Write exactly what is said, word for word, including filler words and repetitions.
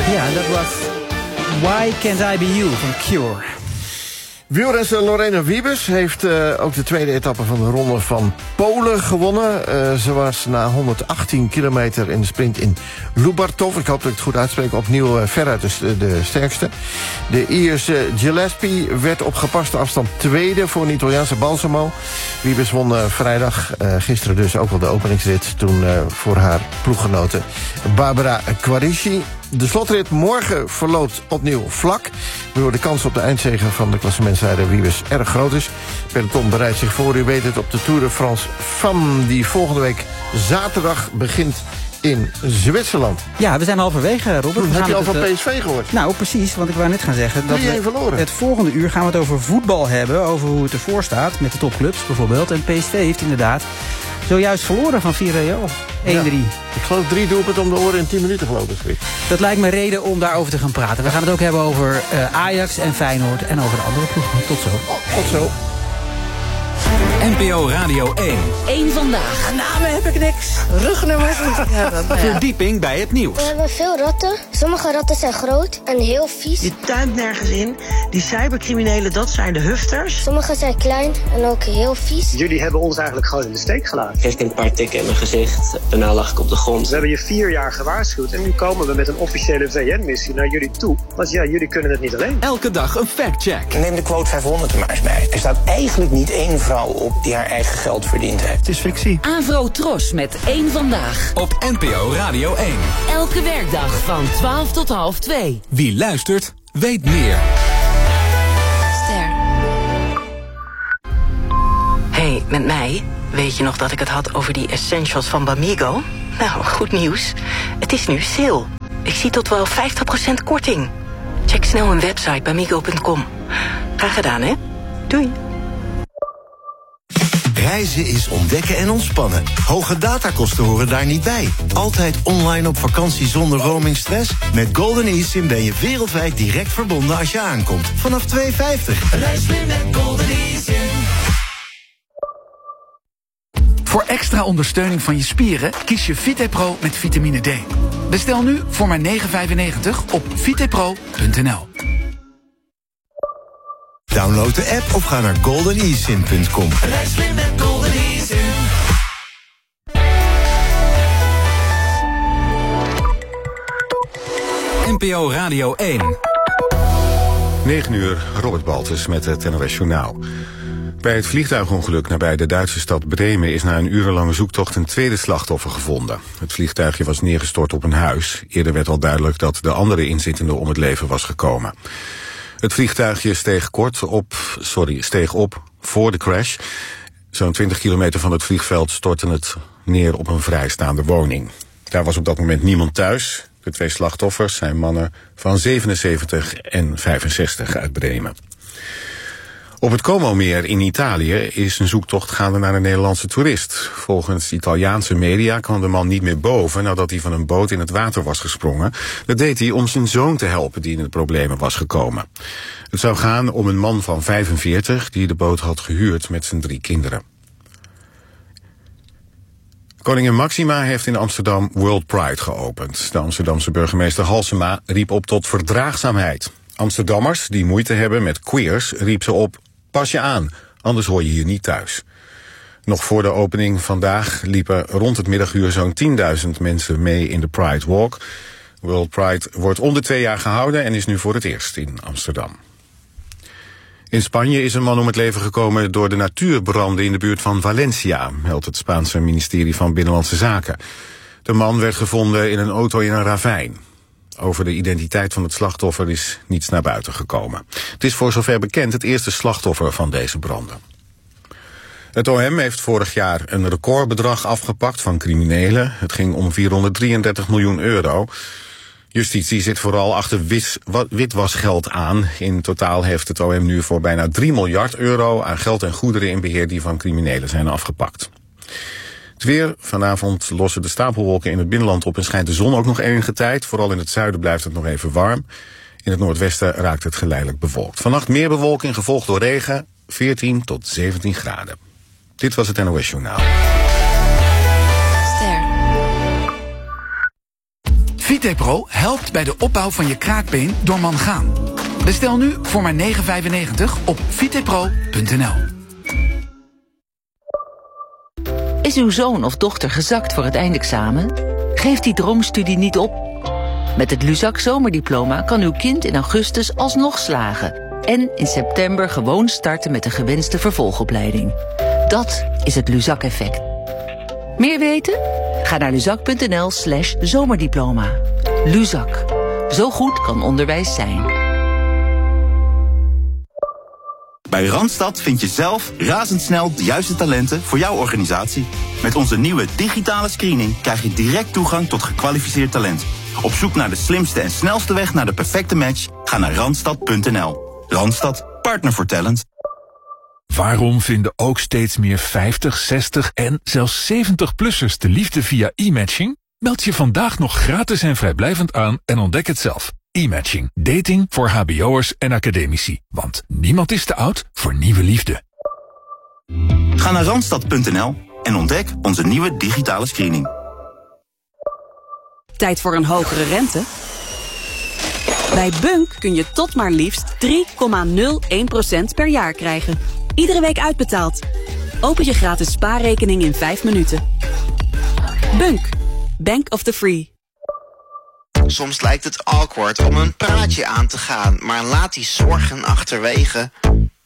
Ja, dat was Why Can't I Be You van Cure. Wielrenster Lorena Wiebes heeft uh, ook de tweede etappe van de Ronde van Polen gewonnen. Uh, ze was na honderdachttien kilometer in de sprint in Lubartov, ik hoop dat ik het goed uitspreek, opnieuw uh, veruit de, de sterkste. De Ierse Gillespie werd op gepaste afstand tweede voor een Italiaanse Balsamo. Wiebes won uh, vrijdag, uh, gisteren dus ook wel de openingsrit, toen uh, voor haar ploeggenote Barbara Quarici. De slotrit morgen verloopt opnieuw vlak, waardoor de kans op de eindzege van de klassementsleider Wiebes erg groot is. Peloton bereidt zich voor, u weet het, op de Tour de France Femmes, die volgende week zaterdag begint in Zwitserland. Ja, we zijn halverwege, Robert. Hm, heb je al het, van uh, P S V gehoord? Nou, precies, want ik wou net gaan zeggen dat we verloren. Het volgende uur gaan we het over voetbal hebben, over hoe het ervoor staat met de topclubs bijvoorbeeld. En P S V heeft inderdaad zojuist verloren van Villarreal. één drie. Ja, ik geloof drie doelpunten om de oren in tien minuten geloof ik. Dat lijkt me reden om daarover te gaan praten. We gaan het ook hebben over uh, Ajax en Feyenoord en over de andere ploegen. Tot zo. Oh, tot zo. N P O Radio één. Eén vandaag. Namen heb ik niks. Rugnummers moet ik hebben. Ja. Verdieping bij het nieuws. We hebben veel ratten. Sommige ratten zijn groot en heel vies. Je tuint nergens in. Die cybercriminelen, dat zijn de hufters. Sommige zijn klein en ook heel vies. Jullie hebben ons eigenlijk gewoon in de steek gelaten. Ik kreeg een paar tikken in mijn gezicht. Daarna lag ik op de grond. We hebben je vier jaar gewaarschuwd. En nu komen we met een officiële V N-missie naar jullie toe. Want ja, jullie kunnen het niet alleen. Elke dag een factcheck. Neem de quote vijfhonderd er maar eens bij. Er staat eigenlijk niet één vrouw op die haar eigen geld verdiend heeft. Het is fictie. Avro Tros met één vandaag. Op N P O Radio één. Elke werkdag van twaalf tot half twee. Wie luistert, weet meer. Ster. Hey, met mij? Weet je nog dat ik het had over die essentials van Bamigo? Nou, goed nieuws. Het is nu sale. Ik zie tot wel vijftig procent korting. Check snel hun website bamigo punt com. Graag gedaan, hè? Doei. Reizen is ontdekken en ontspannen. Hoge datakosten horen daar niet bij. Altijd online op vakantie zonder roamingstress? Met Golden eSIM ben je wereldwijd direct verbonden als je aankomt. Vanaf twee vijftig. Reis weer met Golden eSIM. Voor extra ondersteuning van je spieren kies je VitePro met vitamine D. Bestel nu voor maar negen vijfennegentig op vitepro punt n l. Download de app of ga naar golden e sim punt com. Reis weer met Golden eSIM. N P O Radio één. negen uur, Robert Baltus met het N O S Journaal. Bij het vliegtuigongeluk nabij de Duitse stad Bremen is na een urenlange zoektocht een tweede slachtoffer gevonden. Het vliegtuigje was neergestort op een huis. Eerder werd al duidelijk dat de andere inzittende om het leven was gekomen. Het vliegtuigje steeg kort op, sorry, steeg op voor de crash. Zo'n twintig kilometer van het vliegveld stortte het neer op een vrijstaande woning. Daar was op dat moment niemand thuis. De twee slachtoffers zijn mannen van zevenenzeventig en vijfenzestig uit Bremen. Op het Como-meer in Italië is een zoektocht gaande naar een Nederlandse toerist. Volgens Italiaanse media kwam de man niet meer boven nadat hij van een boot in het water was gesprongen. Dat deed hij om zijn zoon te helpen die in de problemen was gekomen. Het zou gaan om een man van vijfenveertig die de boot had gehuurd met zijn drie kinderen. Koningin Maxima heeft in Amsterdam World Pride geopend. De Amsterdamse burgemeester Halsema riep op tot verdraagzaamheid. Amsterdammers die moeite hebben met queers riep ze op: pas je aan, anders hoor je hier niet thuis. Nog voor de opening vandaag liepen rond het middaguur zo'n tienduizend mensen mee in de Pride Walk. World Pride wordt om de twee jaar gehouden en is nu voor het eerst in Amsterdam. In Spanje is een man om het leven gekomen door de natuurbranden in de buurt van Valencia, meldt het Spaanse ministerie van Binnenlandse Zaken. De man werd gevonden in een auto in een ravijn. Over de identiteit van het slachtoffer is niets naar buiten gekomen. Het is voor zover bekend het eerste slachtoffer van deze branden. Het O M heeft vorig jaar een recordbedrag afgepakt van criminelen. Het ging om vierhonderddrieëndertig miljoen euro. Justitie zit vooral achter wis, witwasgeld aan. In totaal heeft het O M nu voor bijna drie miljard euro aan geld en goederen in beheer die van criminelen zijn afgepakt. Het weer. Vanavond lossen de stapelwolken in het binnenland op en schijnt de zon ook nog enige tijd. Vooral in het zuiden blijft het nog even warm. In het noordwesten raakt het geleidelijk bewolkt. Vannacht meer bewolking, gevolgd door regen, veertien tot zeventien graden. Dit was het N O S Journaal. Ster. VitePro helpt bij de opbouw van je kraakbeen door mangaan. Bestel nu voor maar negen vijfennegentig op vitepro punt n l. Is uw zoon of dochter gezakt voor het eindexamen? Geef die droomstudie niet op. Met het Luzak zomerdiploma kan uw kind in augustus alsnog slagen en in september gewoon starten met de gewenste vervolgopleiding. Dat is het Luzak-effect. Meer weten? Ga naar luzak punt n l slash zomerdiploma. Luzak. Zo goed kan onderwijs zijn. Bij Randstad vind je zelf razendsnel de juiste talenten voor jouw organisatie. Met onze nieuwe digitale screening krijg je direct toegang tot gekwalificeerd talent. Op zoek naar de slimste en snelste weg naar de perfecte match? Ga naar randstad punt n l. Randstad, partner voor talent. Waarom vinden ook steeds meer vijftig, zestig en zelfs zeventig-plussers de liefde via e-matching? Meld je vandaag nog gratis en vrijblijvend aan en ontdek het zelf. E-matching. Dating voor hbo'ers en academici. Want niemand is te oud voor nieuwe liefde. Ga naar randstad punt n l en ontdek onze nieuwe digitale screening. Tijd voor een hogere rente? Bij Bunk kun je tot maar liefst drie komma nul één procent per jaar krijgen. Iedere week uitbetaald. Open je gratis spaarrekening in vijf minuten. Bunk. Bank of the Free. Soms lijkt het awkward om een praatje aan te gaan, maar laat die zorgen achterwege.